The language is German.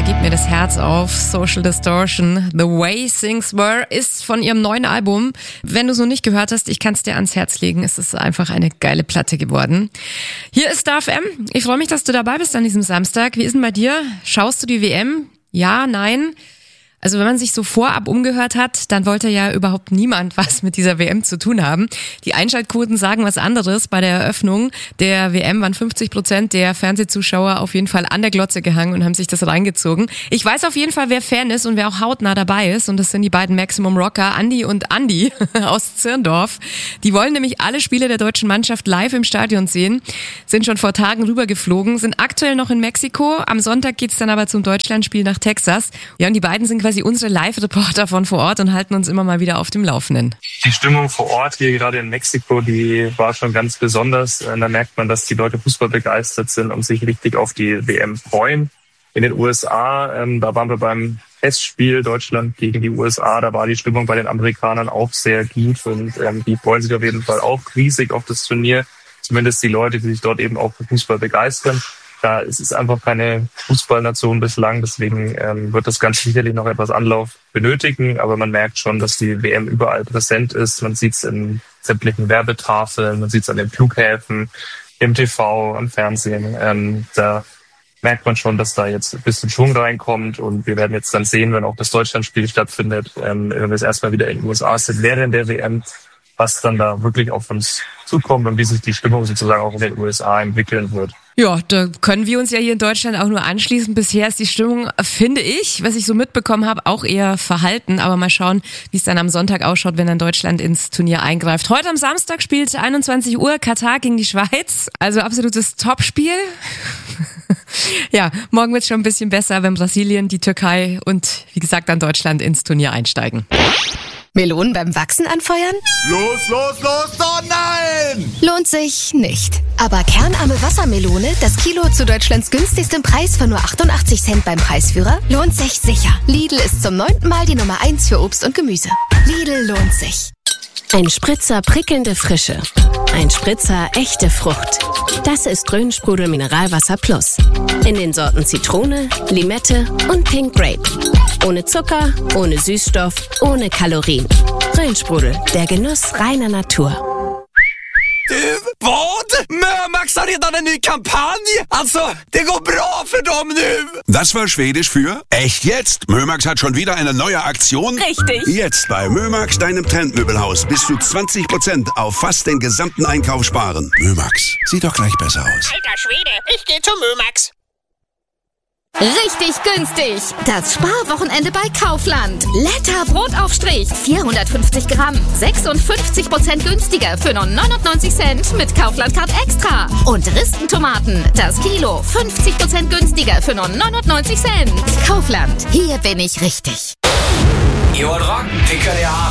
Gib mir das Herz auf. Social Distortion, The Way Things Were, ist von ihrem neuen Album. Wenn du es noch nicht gehört hast, ich kann es dir ans Herz legen. Es ist einfach eine geile Platte geworden. Hier ist Star FM. Ich freue mich, dass du dabei bist an diesem Samstag. Wie ist denn bei dir? Schaust du die WM? Ja, nein? Also wenn man sich so vorab umgehört hat, dann wollte ja überhaupt niemand was mit dieser WM zu tun haben. Die Einschaltquoten sagen was anderes. Bei der Eröffnung der WM waren 50% der Fernsehzuschauer auf jeden Fall an der Glotze gehangen und haben sich das reingezogen. Ich weiß auf jeden Fall, wer Fan ist und wer auch hautnah dabei ist. Und das sind die beiden Maximum Rocker, Andi und Andi aus Zirndorf. Die wollen nämlich alle Spiele der deutschen Mannschaft live im Stadion sehen. Sind schon vor Tagen rübergeflogen, sind aktuell noch in Mexiko. Am Sonntag geht's dann aber zum Deutschlandspiel nach Texas. Ja, und die beiden sind quasi unsere Live-Reporter von vor Ort und halten uns immer mal wieder auf dem Laufenden. Die Stimmung vor Ort hier gerade in Mexiko, die war schon ganz besonders. Da merkt man, dass die Leute Fußball begeistert sind und sich richtig auf die WM freuen. In den USA, da waren wir beim Testspiel Deutschland gegen die USA, da war die Stimmung bei den Amerikanern auch sehr gut und die freuen sich auf jeden Fall auch riesig auf das Turnier. Zumindest die Leute, die sich dort eben auch für Fußball begeistern. Da ist es einfach keine Fußballnation bislang, deswegen wird das ganz sicherlich noch etwas Anlauf benötigen. Aber man merkt schon, dass die WM überall präsent ist. Man sieht es in sämtlichen Werbetafeln, man sieht es an den Flughäfen, im TV, am Fernsehen. Da merkt man schon, dass da jetzt ein bisschen Schwung reinkommt. Und wir werden jetzt dann sehen, wenn auch das Deutschlandspiel stattfindet, wenn wir jetzt erstmal wieder in den USA sind während der WM, was dann da wirklich auf uns zukommt und wie sich die Stimmung sozusagen auch in den USA entwickeln wird. Ja, da können wir uns ja hier in Deutschland auch nur anschließen. Bisher ist die Stimmung, finde ich, was ich so mitbekommen habe, auch eher verhalten. Aber mal schauen, wie es dann am Sonntag ausschaut, wenn dann Deutschland ins Turnier eingreift. Heute am Samstag spielt 21 Uhr Katar gegen die Schweiz. Also absolutes Topspiel. Ja, morgen wird es schon ein bisschen besser, wenn Brasilien, die Türkei und wie gesagt dann Deutschland ins Turnier einsteigen. Melonen beim Wachsen anfeuern? Los, oh nein! Lohnt sich nicht. Aber kernarme Wassermelone, das Kilo zu Deutschlands günstigstem Preis von nur 88 Cent beim Preisführer, lohnt sich sicher. Lidl ist zum 9. Mal die Nummer 1 für Obst und Gemüse. Lidl lohnt sich. Ein Spritzer prickelnde Frische. Ein Spritzer echte Frucht. Das ist Grünsprudel Mineralwasser Plus. In den Sorten Zitrone, Limette und Pink Grape. Ohne Zucker, ohne Süßstoff, ohne Kalorien. Grünsprudel, der Genuss reiner Natur. Vad? Mömax har redan en ny kampanj! Alltså, det går bra för dem nu! Das war Schwedisch für echt jetzt. Mömax hat schon wieder eine neue Aktion. Richtig. Jetzt bei Mömax, deinem Trendmöbelhaus, bis zu 20% auf fast den gesamten Einkauf sparen. Mömax, sieht doch gleich besser aus. Alter Schwede, ich geh zu Mömax. Richtig günstig. Das Sparwochenende bei Kaufland. Letter Brotaufstrich. 450 Gramm. 56% günstiger für nur 99 Cent mit Kaufland-Card Extra. Und Ristentomaten. Das Kilo. 50% günstiger für nur 99 Cent. Kaufland. Hier bin ich richtig. I år tycker jag